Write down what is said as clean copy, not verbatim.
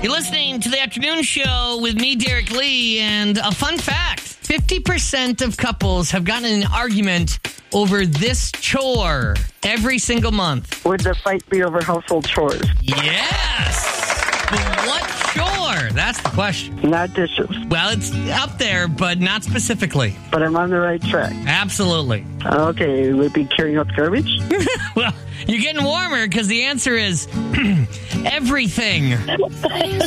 You're listening to the afternoon show with me, Derek Lee, and a fun fact. 50% of couples have gotten in an argument over this chore every single month. Would the fight be over household chores? Yes! But what chore? That's the question. Not dishes. Well, it's up there, but not specifically. But I'm on the right track. Absolutely. Okay, would it be carrying out garbage? Well, you're getting warmer because the answer is everything.